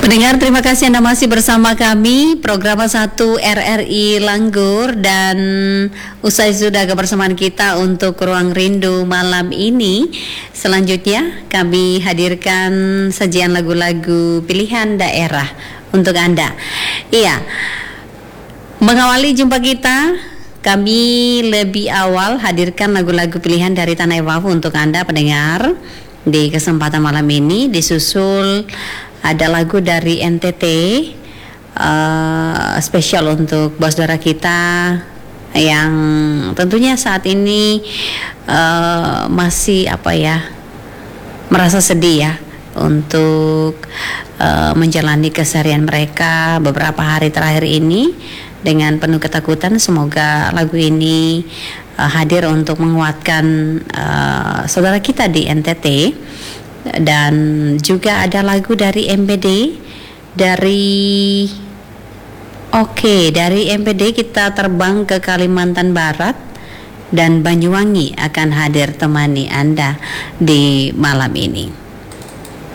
Pendengar, terima kasih Anda masih bersama kami program 1 RRI Langgur, dan usai sudah kebersamaan kita untuk Ruang Rindu malam ini. Selanjutnya kami hadirkan sajian lagu-lagu pilihan daerah untuk Anda. Iya, mengawali jumpa kita, kami lebih awal hadirkan lagu-lagu pilihan dari Tanah Wafu untuk Anda pendengar. Di kesempatan malam ini disusul ada lagu dari NTT spesial untuk bos saudara kita yang tentunya saat ini masih merasa sedih ya untuk menjalani keseharian mereka beberapa hari terakhir ini dengan penuh ketakutan. Semoga lagu ini hadir untuk menguatkan saudara kita di NTT. Dan juga ada lagu dari MPD dari MPD kita terbang ke Kalimantan Barat, dan Banyuwangi akan hadir temani Anda di malam ini.